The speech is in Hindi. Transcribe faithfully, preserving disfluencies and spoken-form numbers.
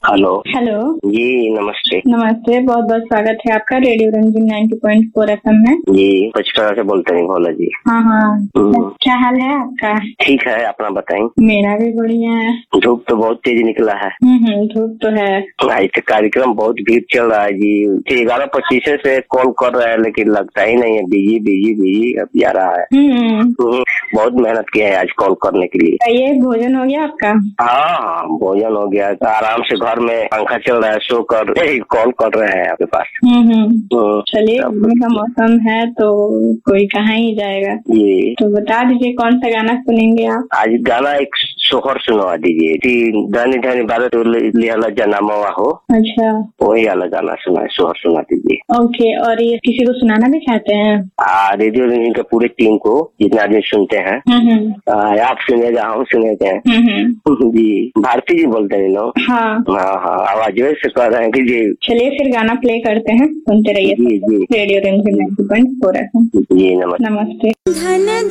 हेलो। हेलो जी नमस्ते। नमस्ते, बहुत बहुत स्वागत है आपका radio Ranjan ninety point four F M में। जी पचकड़ा से बोलते हैं भोला जी। हाँ हाँ, हम्म। क्या हाल है आपका? ठीक है, अपना बताएं। मेरा भी बढ़िया है। धूप तो बहुत तेज निकला है। हम्म हम्म, धूप तो है। आज तो कार्यक्रम बहुत भीड़ चल रहा है जी। ग्यारह पच्चीस से कॉल कर रहा है लेकिन लगता ही नहीं है। बिजी बिजी बिजी अब जा रहा है। हम्म, हम्म, बहुत मेहनत किया है आज कॉल करने के लिए। ये भोजन हो गया आपका? हाँ हाँ, भोजन हो गया। तो आराम से घर में पंखा चल रहा है, सो कर कॉल कर रहे हैं आपके पास। हम्म हम्म, हम्म, चलिए, तब- गर्मी का मौसम है तो कोई कहाँ ही जाएगा। जी तो बता दीजिए कौन सा गाना सुनेंगे आप? आज गाना एक सोहर सुनवा दीजिए। कि धनी धनी भारत लिहला जनामवा हो, अच्छा, वही वाला गाना सुना, सोहर सुना दीजिए। ओके। और ये किसी को सुनाना भी चाहते हैं? आ, रेडियो रंजन के पूरे टीम को, जितने आदमी सुनते हैं। हम्म हम्म, आ, आप सुनेगा, हम सुनेगा। हम्म हम्म, जी भारती जी बोलते हैं लोग। हाँ हाँ हाँ, आवाज से कह रहे हैं कि जी। चलिए फिर गाना प्ले करते हैं, सुनते रहिए जी जी radio Ranjan ninety point four F M. जी नमस्ते। नमस्ते।